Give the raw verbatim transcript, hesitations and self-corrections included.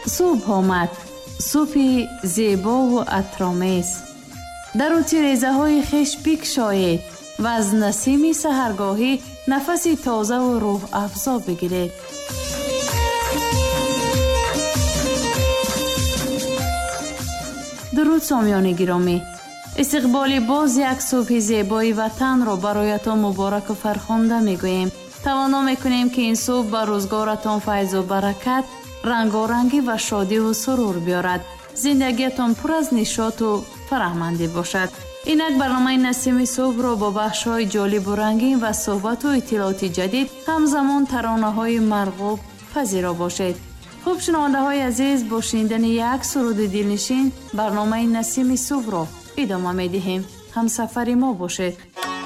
صبح آمد، صبحی زیبا و عطرآمیز. در او تیرزه های خیش بکشایید و از نسیم سحرگاهی نفسی تازه و روح افزا بگیرید. درود سامیان گرامی، استقبال باز یک صبح زیبای وطن را برایتان مبارک و فرخنده میگوییم. توانا میکنیم که این صبح بر روزگارتان فیض و برکت، رنگارنگی و شادی و سرور بیارد. زندگیتان پر از نشاط و فرحمندی باشد. اینک برنامه نسیم صبح را با بخش‌های جالب و رنگین و صحبت و اطلاعات جدید همزمان ترانه‌های مرغوب پذیرا باشید. خوب شنونده‌های عزیز، با شنیدن یک سرود دلنشین برنامه نسیم صبح را ادامه می‌دهیم. همسفر ما باشید.